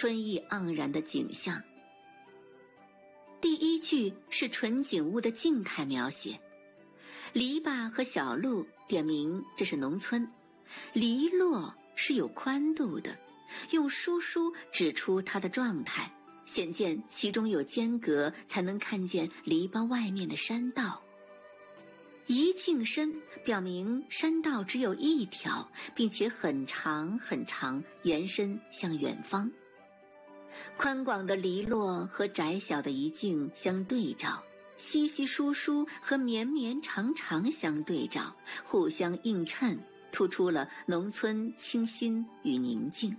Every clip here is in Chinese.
春意盎然的景象。第一句是纯景物的静态描写，篱笆和小路点明这是农村，篱落是有宽度的，用疏疏指出它的状态，显见其中有间隔，才能看见篱笆外面的山道。一径深表明山道只有一条，并且很长很长，延伸向远方。宽广的篱落和窄小的一径相对照，稀稀疏疏和绵绵长长相对照，互相映衬，突出了农村清新与宁静。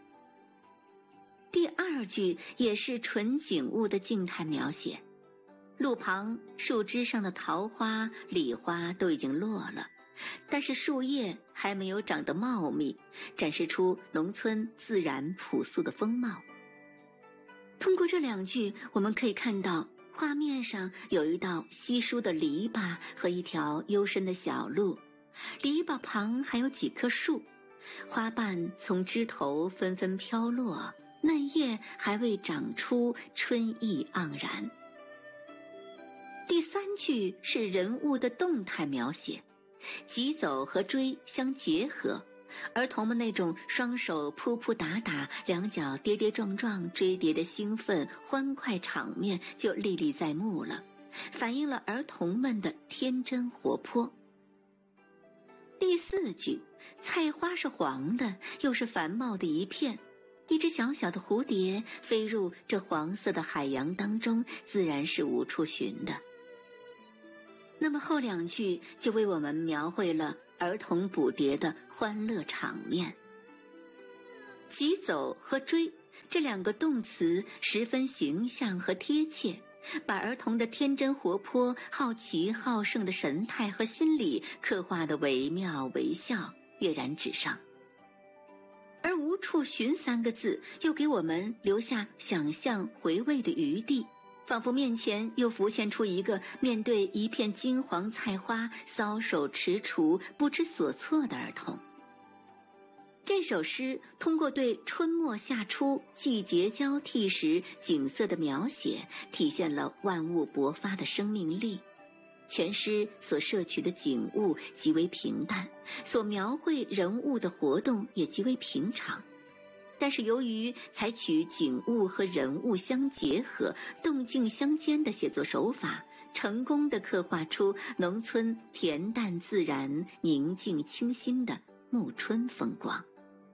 第二句也是纯景物的静态描写，路旁树枝上的桃花、李花都已经落了，但是树叶还没有长得茂密，展示出农村自然朴素的风貌。通过这两句，我们可以看到画面上有一道稀疏的篱笆和一条幽深的小路，篱笆旁还有几棵树，花瓣从枝头纷纷飘落，嫩叶还未长出，春意盎然。第三句是人物的动态描写，疾走和追相结合，儿童们那种双手扑扑打打，两脚跌跌撞撞追叠的兴奋欢快场面就历历在目了，反映了儿童们的天真活泼。第四句，菜花是黄的，又是繁茂的一片，一只小小的蝴蝶飞入这黄色的海洋当中，自然是无处寻的。那么后两句就为我们描绘了儿童捕蝶的欢乐场面。疾走和追这两个动词十分形象和贴切，把儿童的天真活泼、好奇好胜的神态和心理刻画得惟妙惟肖，跃然纸上。而无处寻三个字又给我们留下想象回味的余地，仿佛面前又浮现出一个面对一片金黄菜花搔首踟蹰不知所措的儿童。这首诗通过对春末夏初季节交替时景色的描写，体现了万物勃发的生命力。全诗所摄取的景物极为平淡，所描绘人物的活动也极为平常，但是由于采取景物和人物相结合、动静相间的写作手法，成功地刻画出农村恬淡自然、宁静清新的暮春风光。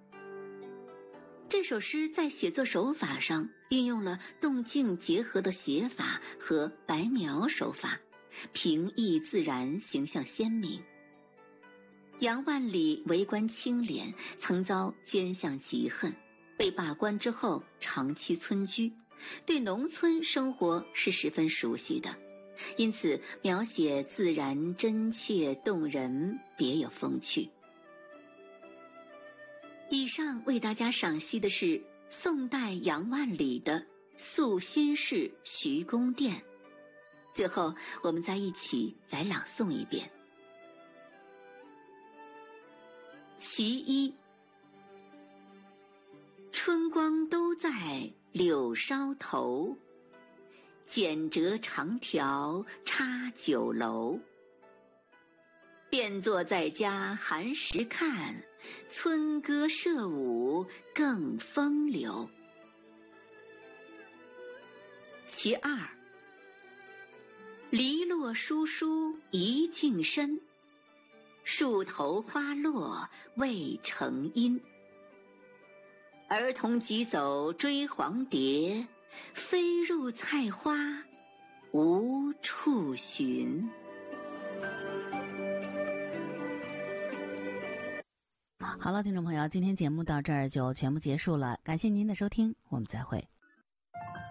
这首诗在写作手法上运用了动静结合的写法和白描手法，平易自然，形象鲜明。杨万里为官清廉，曾遭奸相嫉恨，被罢官之后长期村居，对农村生活是十分熟悉的，因此描写自然真切动人，别有风趣。以上为大家赏析的是宋代杨万里的《宿新市徐公店》，最后我们再一起来朗诵一遍。其一，春光都在柳梢头，剪折长条插酒楼。便坐在家寒食看，村歌社舞更风流。其二，篱落疏疏一径深，树头花落未成阴。儿童急走追黄蝶，飞入菜花无处寻。 好了，听众朋友，今天节目到这儿就全部结束了，感谢您的收听，我们再会。